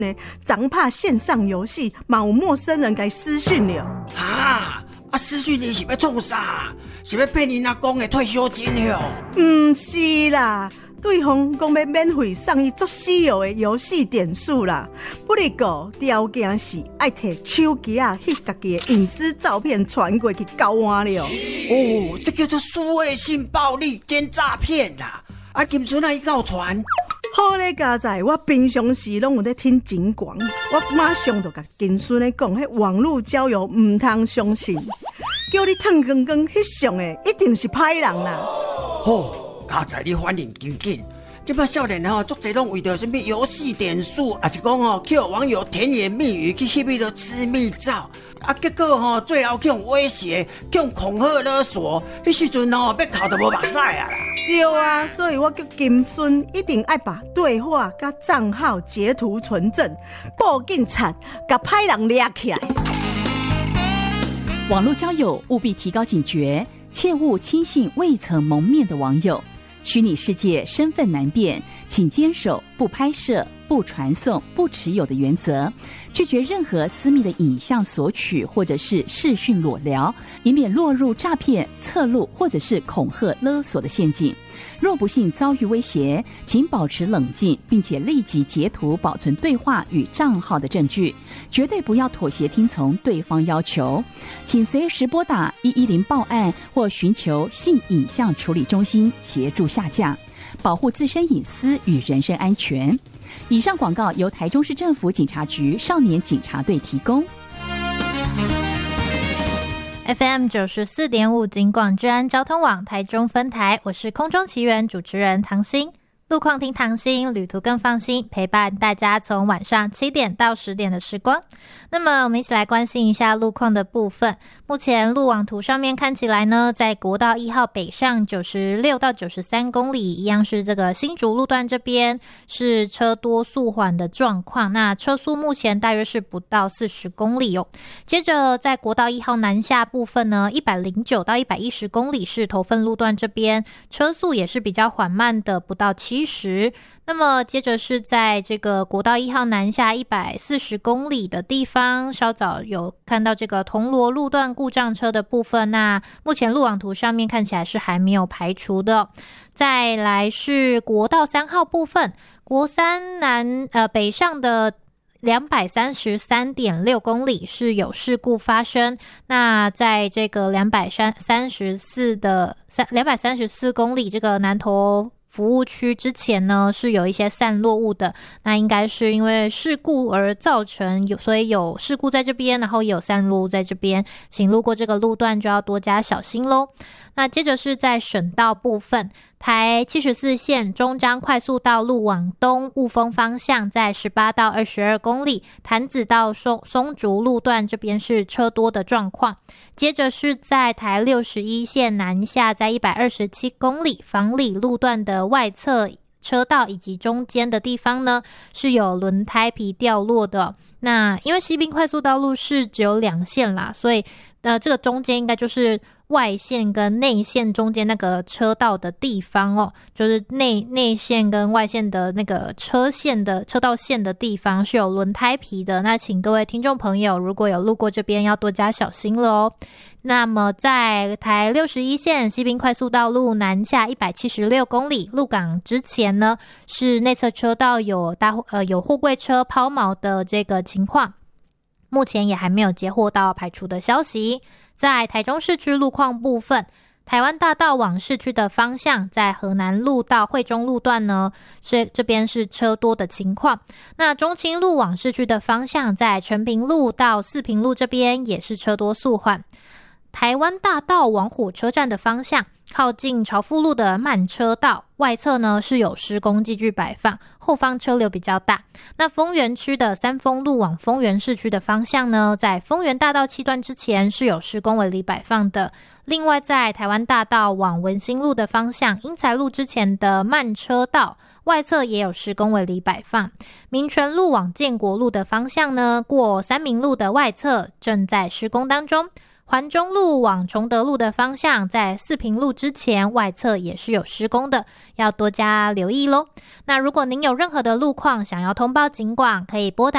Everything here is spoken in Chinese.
呢，昨拍线上游戏，嘛有陌生人给私讯了。 私讯你是要创啥？是要骗你阿公的退休金了？ 不是啦，对方讲要免费送伊足稀有的游戏点数啦。不过条件是爱摕手机翕家己的隐私照片传过去交换了。 这叫做数位性暴力兼诈骗啦！金孙伊告传。 好咧，佳在我平常时拢有在听警广，我马上就甲金孙咧讲，迄网络交友唔通相信，叫你烫光光翕相的一定是歹人啦。 佳在你反应真紧，这摆少年足侪拢为着什么游戏点数，还是讲去网友甜言蜜语去翕迄个私密照，结果最后去用威胁、去用恐吓勒索，迄时阵要哭都无目屎啊啦！ 对啊，所以我叫金孙一定要把对话甲账号截图存证，报警察，甲歹人抓起来。 网络交友务必提高警觉，切勿轻信未曾谋面的网友。虚拟世界身份难辨，请坚守不拍摄、不传送、不持有的原则，拒绝任何私密的影像索取或者是视讯裸聊，以免落入诈骗、侧录或者是恐吓勒索的陷阱。若不幸遭遇威胁，请保持冷静，并且立即截图保存对话与账号的证据，绝对不要妥协听从对方要求。请随时拨打110报案或寻求性影像处理中心协助下架，保护自身隐私与人身安全。以上广告由台中市政府警察局少年警察队提供。 FM 94.5警广治安交通网台中分台，我是空中奇缘主持人唐心。路况听唐心，旅途更放心，陪伴大家从晚上7点到10点的时光。那么我们一起来关心一下路况的部分。目前路网图上面看起来呢，在国道1号北上96到93公里，一样是这个新竹路段这边是车多速缓的状况，那车速目前大约是不到40公里哦。接着在国道1号南下部分呢，109到110公里是头份路段这边车速也是比较缓慢的，不到70。那么接着是在这个国道1号南下140公里的地方，稍早有看到这个铜锣路段故障车的部分，那目前路网图上面看起来是还没有排除的。再来是国道3号部分，国三北上的233.6公里是有事故发生，那在这个234公里这个南投服务区之前呢是有一些散落物的，那应该是因为事故而造成，所以有事故在这边，然后也有散落物在这边，请路过这个路段就要多加小心咯。那接着是在省道部分，台74线中彰快速道路往东雾峰方向在18到22公里，潭子到松竹路段这边是车多的状况。接着是在台61线南下在127公里，房里路段的外侧车道以及中间的地方呢是有轮胎皮掉落的。那因为西滨快速道路是只有2线啦，所以这个中间应该就是外线跟内线中间那个车道的地方哦，就是内线跟外线的那个车道线的地方是有轮胎皮的。那请各位听众朋友如果有路过这边要多加小心了哦。那么在台61线西滨快速道路南下176公里鹿港之前呢，是内侧车道有货柜车抛锚的这个情况，目前也还没有接获到排除的消息。在台中市区路况部分，台湾大道往市区的方向，在河南路到惠中路段呢，这边是车多的情况。那中清路往市区的方向，在成平路到四平路这边也是车多速缓。台湾大道往火车站的方向，靠近朝富路的慢车道外侧呢是有施工机具摆放，后方车流比较大。那丰原区的三丰路往丰原市区的方向呢，在丰原大道7段之前是有施工围篱摆放的。另外在台湾大道往文心路的方向，英才路之前的慢车道外侧也有施工围篱摆放。民权路往建国路的方向呢，过三民路的外侧正在施工当中。环中路往崇德路的方向，在四平路之前外侧也是有施工的，要多加留意咯。那如果您有任何的路况想要通报警广，可以拨打